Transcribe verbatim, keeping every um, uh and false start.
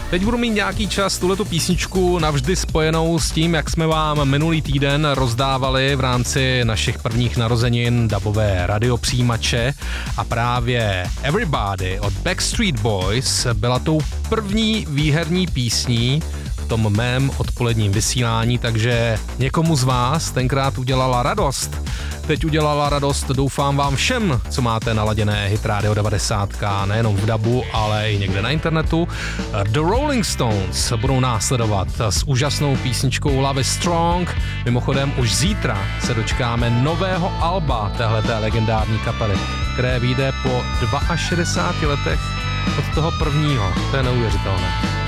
Teď budu mít nějaký čas tuhletu písničku navždy spojenou s tím, jak jsme vám minulý týden rozdávali v rámci našich prvních narozenin dabové radiopřijímače a právě Everybody od Backstreet Boys byla tou první výherní písní v tom mém odpoledním vysílání, takže někomu z vás tenkrát udělala radost. Teď udělala radost, doufám vám všem, co máte naladěné Hit Radio devadesát, nejenom v dabu, ale i někde na internetu. The Rolling Stones budou následovat s úžasnou písničkou Love is Strong. Mimochodem už zítra se dočkáme nového alba téhleté legendární kapely, které vyjde po šedesáti dvou letech od toho prvního. To je neuvěřitelné.